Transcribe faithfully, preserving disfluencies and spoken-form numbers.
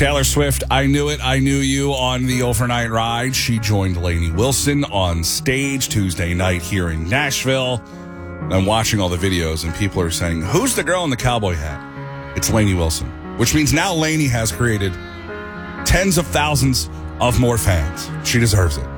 Taylor Swift, I Knew It, I Knew You on the overnight ride. She joined Lainey Wilson on stage Tuesday night here in Nashville. I'm watching all the videos, and people are saying, who's the girl in the cowboy hat? It's Lainey Wilson, which means now Lainey has created tens of thousands of more fans. She deserves it.